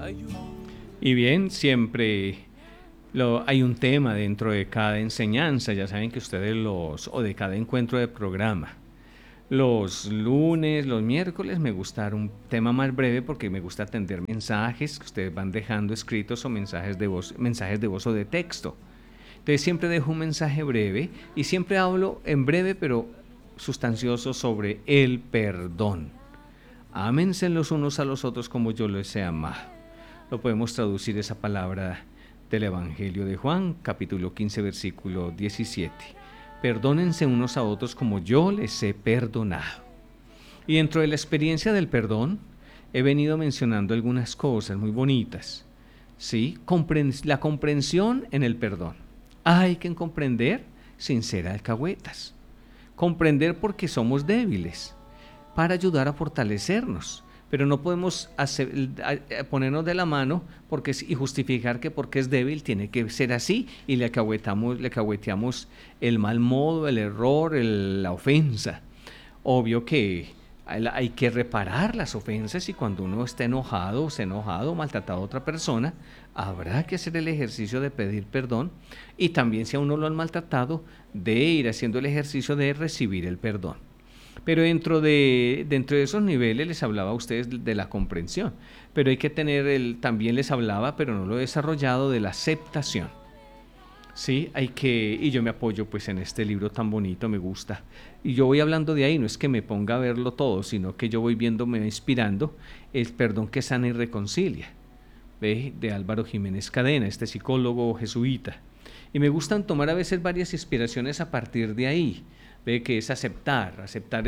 Y bien, siempre hay un tema dentro de cada enseñanza, ya saben que ustedes o de cada encuentro de programa. Los lunes, los miércoles me gusta dar un tema más breve porque me gusta atender mensajes que ustedes van dejando escritos o mensajes de voz o de texto. Entonces siempre dejo un mensaje breve y siempre hablo en breve pero sustancioso sobre el perdón. Ámense los unos a los otros como yo los he amado. Lo podemos traducir esa palabra del Evangelio de Juan, capítulo 15, versículo 17. Perdónense unos a otros como yo les he perdonado. Y dentro de la experiencia del perdón, he venido mencionando algunas cosas muy bonitas. ¿Sí? La comprensión en el perdón. Hay que comprender sin ser alcahuetas. Comprender porque somos débiles, para ayudar a fortalecernos. Pero no podemos ponernos de la mano y justificar que porque es débil tiene que ser así y le cahueteamos el mal modo, el error, la ofensa. Obvio que hay que reparar las ofensas y cuando uno está enojado, maltratado a otra persona, habrá que hacer el ejercicio de pedir perdón y también si a uno lo han maltratado, de ir haciendo el ejercicio de recibir el perdón. Pero dentro de esos niveles les hablaba a ustedes de la comprensión, pero hay que tener también les hablaba, pero no lo he desarrollado, de la aceptación. Sí, y yo me apoyo pues en este libro tan bonito, me gusta. Y yo voy hablando de ahí, no es que me ponga a verlo todo, sino que yo voy viendo, me va inspirando el perdón que sana y reconcilia, ¿ve? De Álvaro Jiménez Cadena, este psicólogo jesuita. Y me gustan tomar a veces varias inspiraciones a partir de ahí. Ve que es aceptar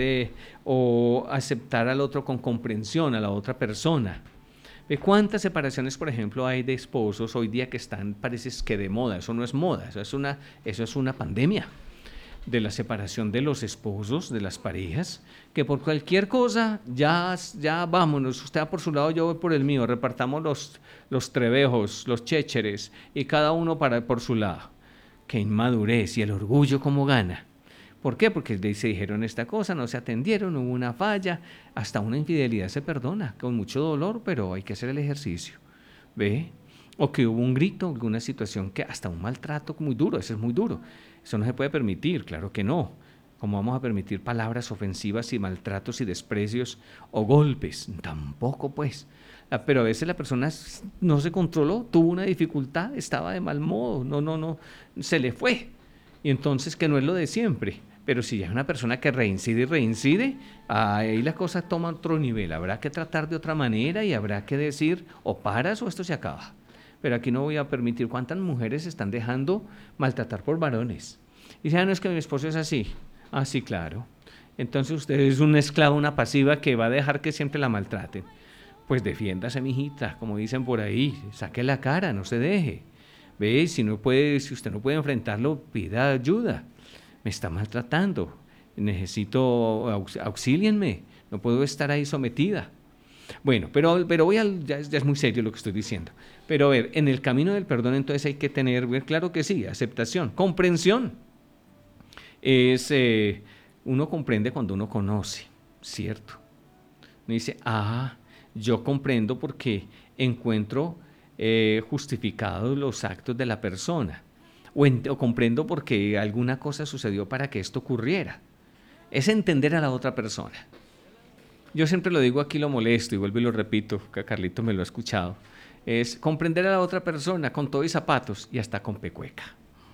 al otro con comprensión, a la otra persona. Ve cuántas separaciones, por ejemplo, hay de esposos hoy día que están, parece que de moda. Eso no es moda, eso es una pandemia de la separación de los esposos, de las parejas, que por cualquier cosa ya vámonos, usted va por su lado, yo voy por el mío, repartamos los trebejos, los chécheres y cada uno por su lado. Qué inmadurez y el orgullo cómo gana. ¿Por qué? Porque se dijeron esta cosa, no se atendieron, hubo una falla, hasta una infidelidad se perdona, con mucho dolor, pero hay que hacer el ejercicio, ¿ve? O que hubo un grito, alguna situación, que hasta un maltrato muy duro, eso es muy duro, eso no se puede permitir, claro que no. ¿Cómo vamos a permitir palabras ofensivas y maltratos y desprecios o golpes? Tampoco pues. Pero a veces la persona no se controló, tuvo una dificultad, estaba de mal modo, no, se le fue. Y entonces que no es lo de siempre, pero si es una persona que reincide, ahí la cosa toma otro nivel, habrá que tratar de otra manera y habrá que decir o paras o esto se acaba. Pero aquí no voy a permitir. ¿Cuántas mujeres se están dejando maltratar por varones? Y dicen, no es que mi esposo es así. Ah, sí, claro. Entonces usted es un esclavo, una pasiva que va a dejar que siempre la maltraten. Pues defiéndase, mijita, como dicen por ahí, saque la cara, no se deje. Ve, si usted no puede enfrentarlo, pida ayuda. Me está maltratando, necesito, auxílienme, no puedo estar ahí sometida. Bueno, pero ya es muy serio lo que estoy diciendo. Pero a ver, en el camino del perdón entonces hay que tener, claro que sí, aceptación, comprensión. Uno comprende cuando uno conoce, ¿cierto? Uno dice, yo comprendo porque encuentro justificados los actos de la persona o comprendo porque alguna cosa sucedió para que esto ocurriera. Es entender a la otra persona. Yo siempre lo digo aquí, lo molesto y vuelvo y lo repito, que Carlito me lo ha escuchado, es comprender a la otra persona con todo y zapatos y hasta con pecueca.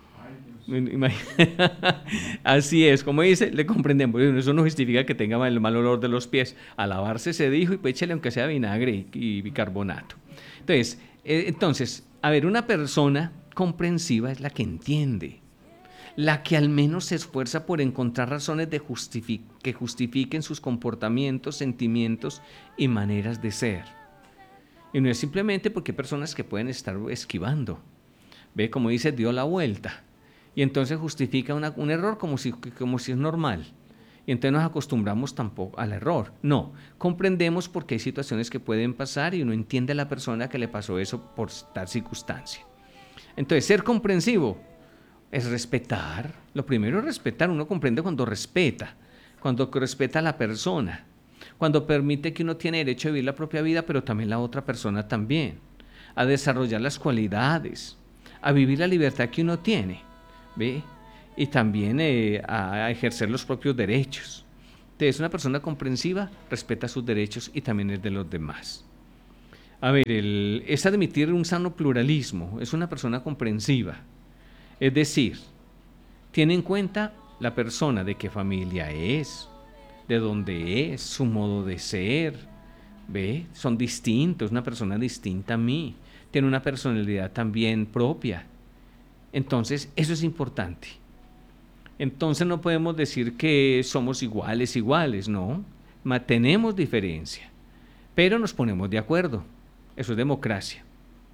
Así es, como dice, le comprendemos. Eso no justifica que tenga el mal olor de los pies. A lavarse se dijo y échele aunque sea vinagre y bicarbonato. Entonces, a ver, una persona comprensiva es la que entiende, la que al menos se esfuerza por encontrar razones que justifiquen sus comportamientos, sentimientos y maneras de ser. Y no es simplemente porque hay personas que pueden estar esquivando. Ve, como dice, dio la vuelta. Y entonces justifica un error como si es normal. Y entonces nos acostumbramos tampoco al error. No, comprendemos porque hay situaciones que pueden pasar y uno entiende a la persona que le pasó eso por tal circunstancia. Entonces, ser comprensivo es respetar. Lo primero es respetar. Uno comprende cuando respeta a la persona, cuando permite que uno tiene derecho a vivir la propia vida, pero también la otra persona también. a desarrollar las cualidades, a vivir la libertad que uno tiene, ¿ve? Y también a ejercer los propios derechos. Entonces, una persona comprensiva respeta sus derechos y también el de los demás. A ver, es admitir un sano pluralismo, es una persona comprensiva. Es decir, tiene en cuenta la persona de qué familia es, de dónde es, su modo de ser, ¿ve? Son distintos, una persona distinta a mí, tiene una personalidad también propia. Entonces, eso es importante. Entonces no podemos decir que somos iguales, no. Tenemos diferencia, pero nos ponemos de acuerdo. Eso es democracia.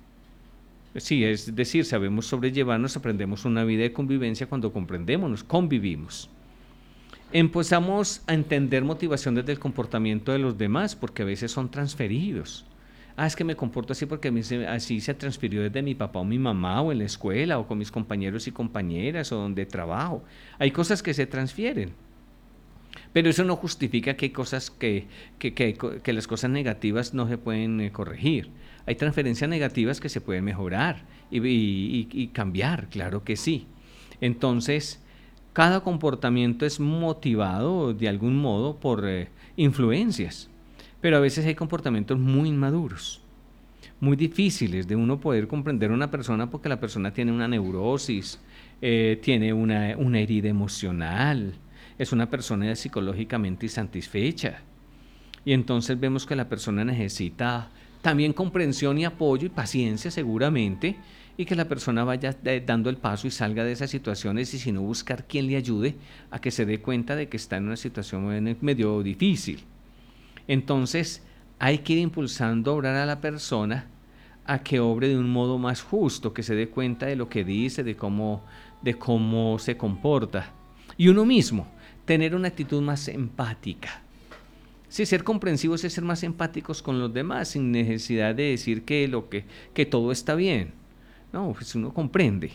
Sí, es decir, sabemos sobrellevarnos, aprendemos una vida de convivencia cuando comprendemos, nos convivimos. Empezamos a entender motivaciones del comportamiento de los demás, porque a veces son transferidos. Es que me comporto así porque así se transfirió desde mi papá o mi mamá, o en la escuela, o con mis compañeros y compañeras, o donde trabajo. Hay cosas que se transfieren. Pero eso no justifica que hay cosas que las cosas negativas no se pueden corregir. Hay transferencias negativas que se pueden mejorar y cambiar, claro que sí. Entonces, cada comportamiento es motivado de algún modo por influencias, pero a veces hay comportamientos muy inmaduros, muy difíciles de uno poder comprender a una persona porque la persona tiene una neurosis, tiene una herida emocional, es una persona psicológicamente insatisfecha. Y entonces vemos que la persona necesita también comprensión y apoyo y paciencia seguramente, y que la persona vaya dando el paso y salga de esas situaciones, y si no, buscar quien le ayude a que se dé cuenta de que está en una situación medio difícil. Entonces hay que ir impulsando a obrar a la persona a que obre de un modo más justo, que se dé cuenta de lo que dice, de cómo se comporta. Y uno mismo, tener una actitud más empática. Sí, ser comprensivos es ser más empáticos con los demás, sin necesidad de decir que todo está bien. No, pues uno comprende.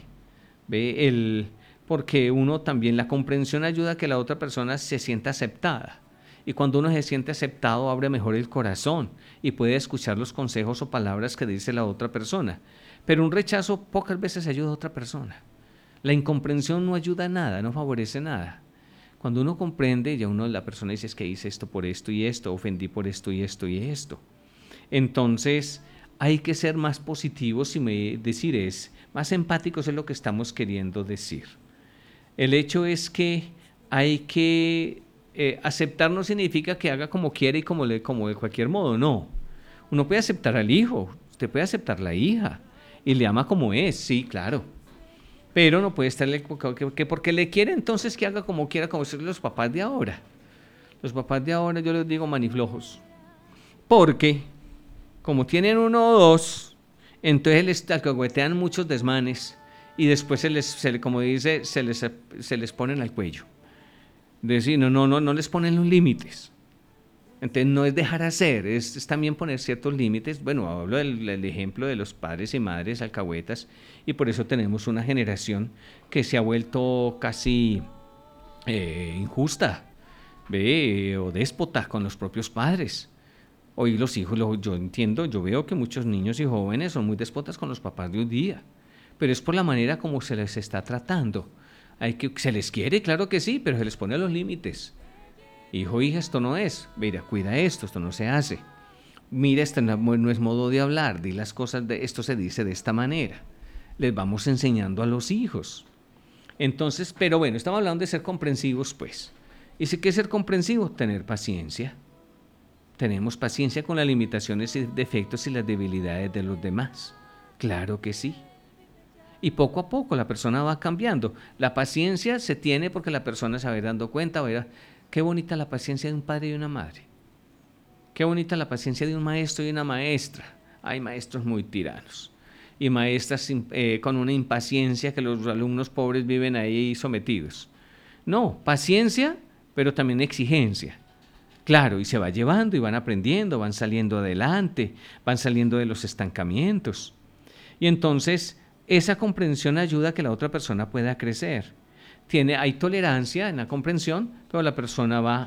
Porque uno también, la comprensión ayuda a que la otra persona se sienta aceptada. Y cuando uno se siente aceptado, abre mejor el corazón y puede escuchar los consejos o palabras que dice la otra persona. Pero un rechazo pocas veces ayuda a otra persona. La incomprensión no ayuda a nada, no favorece nada. Cuando uno comprende, ya la persona dice, es que hice esto por esto y esto, ofendí por esto y esto y esto. Entonces, hay que ser más positivos y más empáticos es lo que estamos queriendo decir. El hecho es que hay que aceptar no significa que haga como quiere y como de cualquier modo, no. Uno puede aceptar al hijo, usted puede aceptar la hija y le ama como es, sí, claro. Pero no puede estarle que porque le quiere entonces que haga como quiera, como son los papás de ahora. Los papás de ahora yo les digo maniflojos. Porque como tienen uno o dos, entonces les alcahuetean muchos desmanes y después se les ponen al cuello. Decir, no les ponen los límites. Entonces no es dejar hacer, es también poner ciertos límites. Bueno, hablo del ejemplo de los padres y madres alcahuetas, y por eso tenemos una generación que se ha vuelto casi injusta, o déspota con los propios padres. Hoy los hijos, yo veo que muchos niños y jóvenes son muy déspotas con los papás de hoy día, pero es por la manera como se les está tratando. Se les quiere, claro que sí, pero se les pone los límites. Hijo, hija, esto no es. Mira, cuida esto no se hace. Mira, esto no es modo de hablar. Di las cosas, esto se dice de esta manera. Les vamos enseñando a los hijos. Entonces, pero bueno, estamos hablando de ser comprensivos, pues. ¿Y si qué es ser comprensivo? Tener paciencia. Tenemos paciencia con las limitaciones y defectos y las debilidades de los demás. Claro que sí. Y poco a poco la persona va cambiando. La paciencia se tiene porque la persona se va a ir dando cuenta, qué bonita la paciencia de un padre y de una madre. Qué bonita la paciencia de un maestro y una maestra. Hay maestros muy tiranos. Y maestras con una impaciencia que los alumnos pobres viven ahí sometidos. No, paciencia, pero también exigencia. Claro, y se va llevando y van aprendiendo, van saliendo adelante, van saliendo de los estancamientos. Y entonces, esa comprensión ayuda a que la otra persona pueda crecer. Hay tolerancia en la comprensión, pero la persona va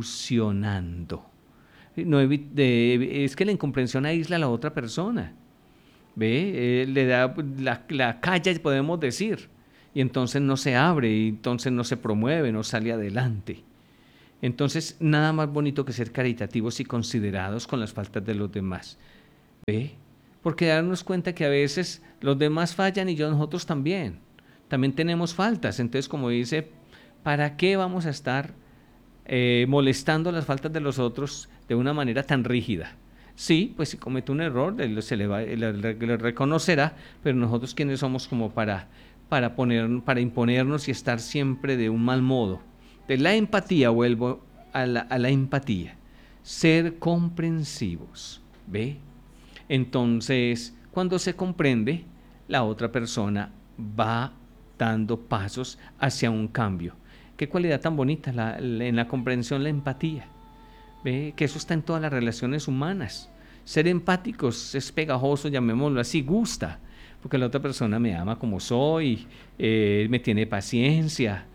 evolucionando. Es que la incomprensión aísla a la otra persona. ¿ve? Le da la calla, podemos decir, y entonces no se abre, y entonces no se promueve, no sale adelante. Entonces, nada más bonito que ser caritativos y considerados con las faltas de los demás. ¿Ve? Porque darnos cuenta que a veces los demás fallan y nosotros también. También tenemos faltas. Entonces, como dice, ¿para qué vamos a estar molestando las faltas de los otros de una manera tan rígida? Sí, pues si comete un error, le reconocerá, pero nosotros quiénes somos como para imponernos y estar siempre de un mal modo. De la empatía vuelvo a la empatía. Ser comprensivos, ¿ve? Entonces, cuando se comprende, la otra persona va dando pasos hacia un cambio. Qué cualidad tan bonita en la comprensión, la empatía. ¿Ve? Que eso está en todas las relaciones humanas. Ser empáticos es pegajoso, llamémoslo así, gusta, porque la otra persona me ama como soy, me tiene paciencia,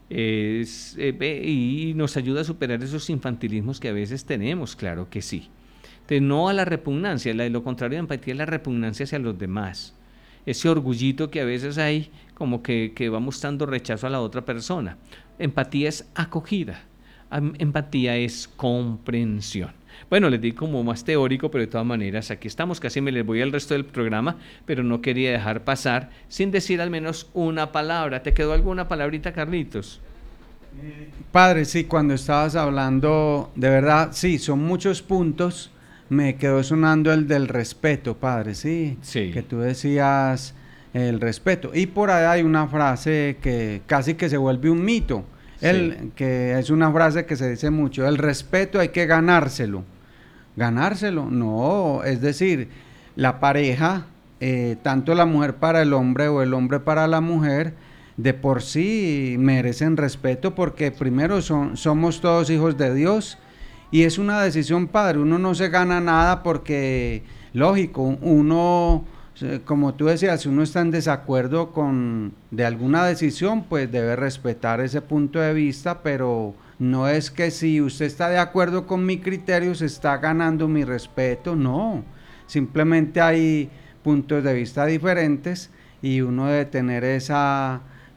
y nos ayuda a superar esos infantilismos que a veces tenemos, claro que sí. Entonces, no a la repugnancia, lo contrario de empatía es la repugnancia hacia los demás. Ese orgullito que a veces hay, como que va mostrando rechazo a la otra persona. Empatía es acogida, empatía es comprensión. Bueno, les di como más teórico, pero de todas maneras aquí estamos, casi me les voy al resto del programa, pero no quería dejar pasar sin decir al menos una palabra. ¿Te quedó alguna palabrita, Carlitos? Padre, sí, cuando estabas hablando, de verdad, sí, son muchos puntos. Me quedó sonando el del respeto, Padre, sí, que tú decías el respeto. Y por ahí hay una frase que casi que se vuelve un mito, que es una frase que se dice mucho: el respeto hay que ganárselo. ¿Ganárselo? No, es decir, la pareja, tanto la mujer para el hombre o el hombre para la mujer, de por sí merecen respeto, porque primero somos todos hijos de Dios. Y es una decisión, Padre, uno no se gana nada porque, lógico, uno, como tú decías, si uno está en desacuerdo de alguna decisión, pues debe respetar ese punto de vista, pero no es que si usted está de acuerdo con mi criterio, se está ganando mi respeto, no. Simplemente hay puntos de vista diferentes y uno debe tener esa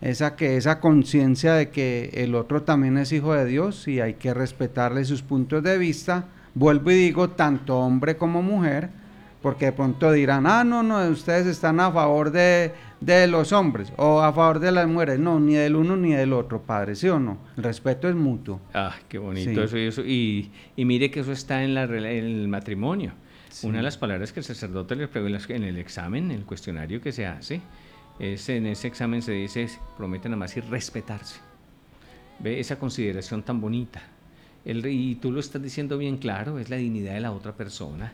conciencia de que el otro también es hijo de Dios y hay que respetarle sus puntos de vista. Vuelvo y digo, tanto hombre como mujer, porque de pronto dirán, no, ustedes están a favor de los hombres o a favor de las mujeres. No, ni del uno ni del otro, Padre, ¿sí o no? El respeto es mutuo. Qué bonito, sí. Eso. Y mire que eso está en el matrimonio. Sí. Una de las palabras que el sacerdote le pregunta en el examen, en el cuestionario que se hace, en ese examen se dice, prometen nada más y respetarse. Ve esa consideración tan bonita. Y tú lo estás diciendo bien claro, es la dignidad de la otra persona.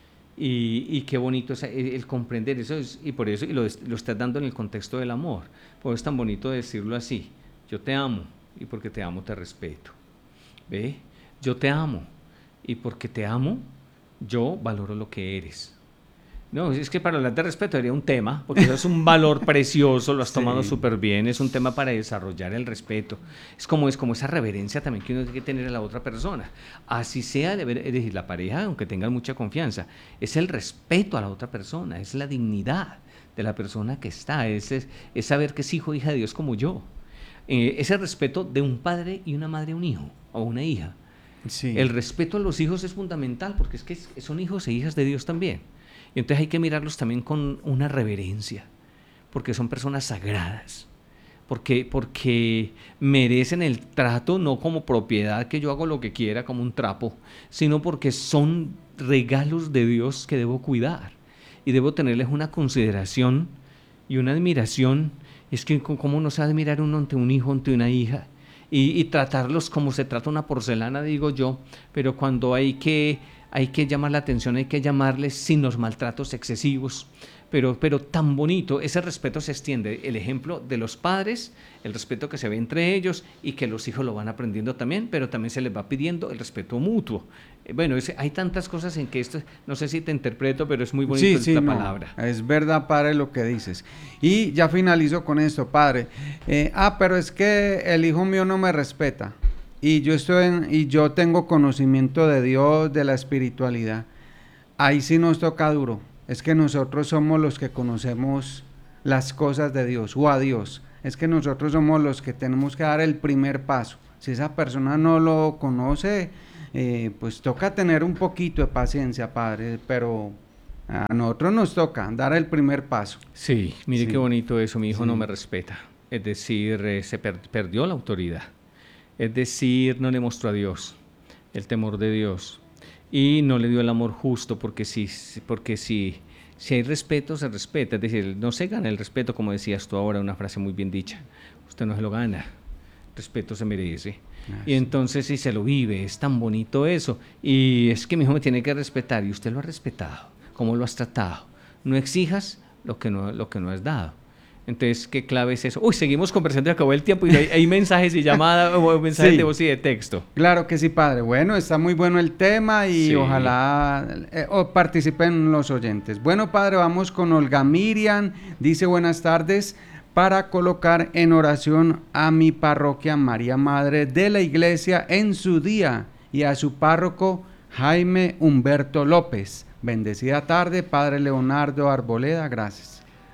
Y qué bonito es el comprender eso, y por eso lo estás dando en el contexto del amor. Por eso es tan bonito decirlo así: yo te amo, y porque te amo te respeto. ¿Ve? Yo te amo, y porque te amo, yo valoro lo que eres. No, es que para hablar de respeto sería un tema, porque eso es un valor precioso, lo has tomado súper bien, es un tema para desarrollar el respeto. Es como esa reverencia también que uno tiene que tener a la otra persona. Así sea, es decir, la pareja, aunque tengan mucha confianza, es el respeto a la otra persona, es la dignidad de la persona que está, es saber que es hijo o hija de Dios como yo. Ese respeto de un padre y una madre a un hijo o una hija. Sí. El respeto a los hijos es fundamental, porque es que son hijos e hijas de Dios también. Y entonces hay que mirarlos también con una reverencia, porque son personas sagradas, porque merecen el trato no como propiedad que yo hago lo que quiera como un trapo, sino porque son regalos de Dios que debo cuidar y debo tenerles una consideración y una admiración. Es que cómo no se admirar uno ante un hijo, ante una hija, y tratarlos como se trata una porcelana, digo yo, pero cuando hay que llamar la atención, hay que llamarles sin los maltratos excesivos, pero tan bonito, ese respeto se extiende, el ejemplo de los padres, el respeto que se ve entre ellos y que los hijos lo van aprendiendo también, pero también se les va pidiendo el respeto mutuo. Bueno, hay tantas cosas en que esto, no sé si te interpreto, pero es muy bonito esta palabra. Es verdad, Padre, lo que dices. Y ya finalizo con esto, Padre. Pero es que el hijo mío no me respeta. Y yo tengo conocimiento de Dios, de la espiritualidad. Ahí sí nos toca duro, es que nosotros somos los que conocemos las cosas de Dios o a Dios. Es que nosotros somos los que tenemos que dar el primer paso. Si esa persona no lo conoce, pues toca tener un poquito de paciencia, Padre, pero a nosotros nos toca dar el primer paso. Sí, mire qué bonito eso, mi hijo no me respeta. Es decir, se perdió la autoridad. Es decir, no le mostró a Dios el temor de Dios y no le dio el amor justo, porque si hay respeto, se respeta. Es decir, no se gana el respeto, como decías tú ahora, una frase muy bien dicha. Usted no se lo gana, respeto se merece. Y entonces si se lo vive, es tan bonito eso. Y es que mi hijo me tiene que respetar, y usted lo ha respetado. ¿Cómo lo has tratado? No exijas lo que no has dado. Entonces, ¿qué clave es eso? Uy, seguimos conversando y acabó el tiempo y hay mensajes y llamadas o mensajes de voz y de texto. Claro que sí, Padre. Bueno, está muy bueno el tema y ojalá participen los oyentes. Bueno, Padre, vamos con Olga Miriam. Dice, buenas tardes, para colocar en oración a mi parroquia María Madre de la Iglesia en su día y a su párroco Jaime Humberto López. Bendecida tarde, Padre Leonardo Arboleda, gracias.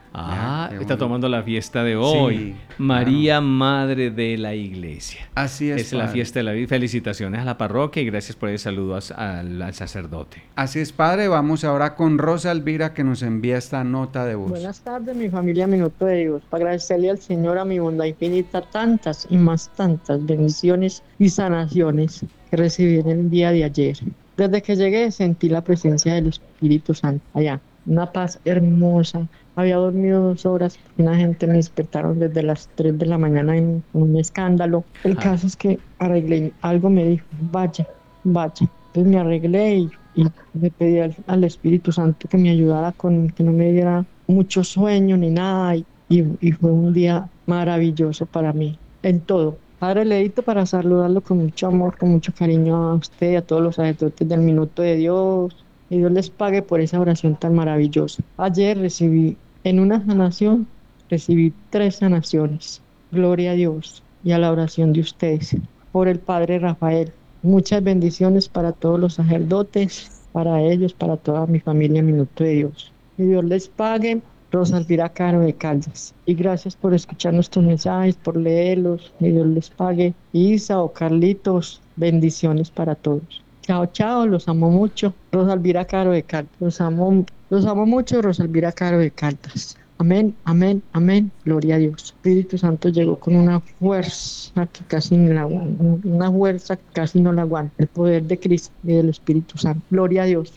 Está tomando la fiesta de hoy. Sí, María, claro. Madre de la Iglesia. Así es, Es la fiesta de la vida. Felicitaciones a la parroquia y gracias por el saludo al sacerdote. Así es, Padre. Vamos ahora con Rosa Elvira, que nos envía esta nota de voz. Buenas tardes, mi familia Minuto de Dios. Para agradecerle al Señor a mi bondad infinita tantas y más tantas bendiciones y sanaciones que recibí en el día de ayer. Desde que llegué sentí la presencia del Espíritu Santo allá. Una paz hermosa. Había dormido 2 horas, una gente me despertaron desde las 3 de la mañana en un escándalo. El caso es que arreglé, algo me dijo, vaya. Entonces me arreglé y le pedí al Espíritu Santo que me ayudara con que no me diera mucho sueño ni nada. Y fue un día maravilloso para mí, en todo. Padre Leito, para saludarlo con mucho amor, con mucho cariño a usted y a todos los sacerdotes del Minuto de Dios. Y Dios les pague por esa oración tan maravillosa. Ayer en una sanación, recibí 3 sanaciones. Gloria a Dios y a la oración de ustedes. Por el Padre Rafael. Muchas bendiciones para todos los sacerdotes, para ellos, para toda mi familia Minuto de Dios. Y Dios les pague. Rosa Elvira Caro de Caldas. Y gracias por escuchar nuestros mensajes, por leerlos. Y Dios les pague. Isa o Carlitos, bendiciones para todos. Chao, chao, los amo mucho. Rosa Elvira Caro de Caldas. Los amo mucho, Rosa Elvira Caro de Caldas. Amén, amén, amén. Gloria a Dios. Espíritu Santo llegó con una fuerza que casi no la aguanta. Una fuerza que casi no la aguanta. El poder de Cristo y del Espíritu Santo. Gloria a Dios.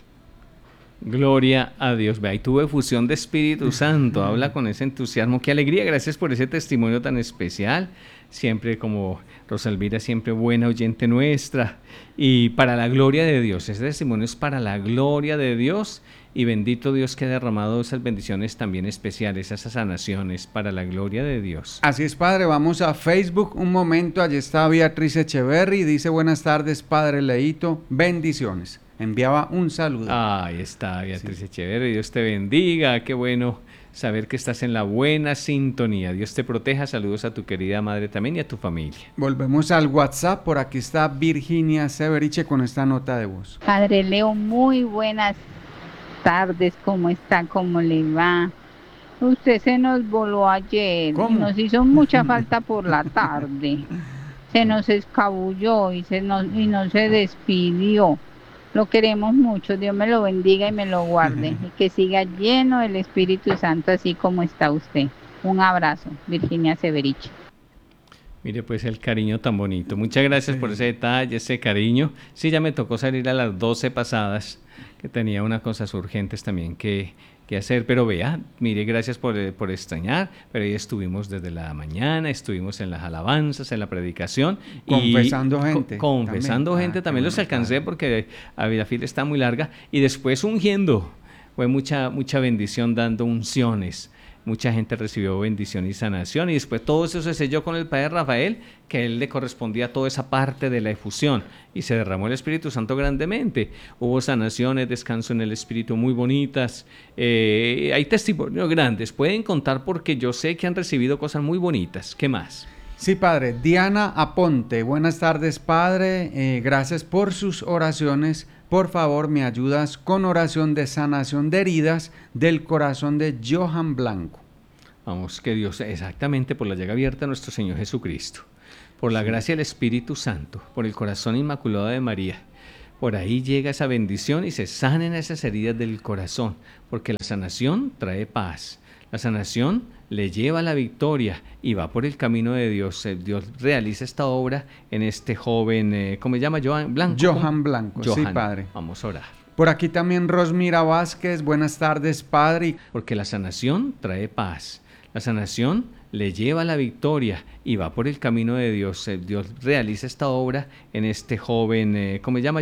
Gloria a Dios. Ve, ahí tuvo efusión de Espíritu Santo. Habla con ese entusiasmo. Qué alegría. Gracias por ese testimonio tan especial. Siempre como Rosa Elvira, siempre buena oyente nuestra. Y para la gloria de Dios. Ese testimonio es para la gloria de Dios. Y bendito Dios que ha derramado esas bendiciones también especiales, esas sanaciones para la gloria de Dios. Así es, Padre. Vamos a Facebook un momento. Allí está Beatriz Echeverry. Dice, buenas tardes, Padre Leito. Bendiciones. Enviaba un saludo. Ahí está Beatriz Echeverry. Dios te bendiga. Qué bueno saber que estás en la buena sintonía. Dios te proteja. Saludos a tu querida madre también y a tu familia. Volvemos al WhatsApp. Por aquí está Virginia Severiche con esta nota de voz. Padre Leo, muy buenas tardes. ¿Cómo está? ¿Cómo le va? Usted se nos voló ayer. ¿Cómo? Y nos hizo mucha falta por la tarde. Se nos escabulló y no se despidió. Lo queremos mucho, Dios me lo bendiga y me lo guarde, y que siga lleno del Espíritu Santo, así como está usted. Un abrazo, Virginia Severiche. Mire pues el cariño tan bonito. Muchas gracias por ese detalle, ese cariño. Sí, ya me tocó salir a las 12 pasadas, que tenía unas cosas urgentes también que hacer, pero vea, mire, gracias por extrañar, pero ahí estuvimos desde la mañana, estuvimos en las alabanzas, en la predicación. Confesando gente. Confesando gente, también los alcancé porque la fila está muy larga, y después ungiendo, fue mucha bendición dando unciones. Mucha gente recibió bendición y sanación, y después todo eso se selló con el Padre Rafael, que a él le correspondía toda esa parte de la efusión, y se derramó el Espíritu Santo grandemente. Hubo sanaciones, descanso en el Espíritu muy bonitas, hay testimonios grandes, pueden contar porque yo sé que han recibido cosas muy bonitas. ¿Qué más? Sí, Padre. Diana Aponte, buenas tardes, Padre. Gracias por sus oraciones. Por favor, me ayudas con oración de sanación de heridas del corazón de Johan Blanco. Vamos, que Dios, exactamente por la llaga abierta de nuestro Señor Jesucristo, por la gracia del Espíritu Santo, por el corazón inmaculado de María, por ahí llega esa bendición y se sanen esas heridas del corazón, porque la sanación trae paz, la sanación le lleva a la victoria y va por el camino de Dios. Dios realiza esta obra en este joven, ¿cómo se llama? Johan Blanco. Johan Blanco, sí, Padre. Vamos a orar. Por aquí también Rosmira Vázquez, buenas tardes, Padre. Porque la sanación trae paz, la sanación le lleva a la victoria y va por el camino de Dios. Dios realiza esta obra en este joven, ¿cómo se llama?